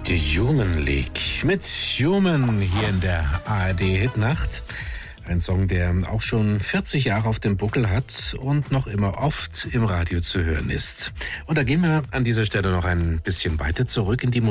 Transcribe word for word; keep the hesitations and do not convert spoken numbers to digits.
Die Human League mit Human hier in der A R D-Hitnacht. Ein Song, der auch schon vierzig Jahre auf dem Buckel hat und noch immer oft im Radio zu hören ist. Und da gehen wir an dieser Stelle noch ein bisschen weiter zurück in die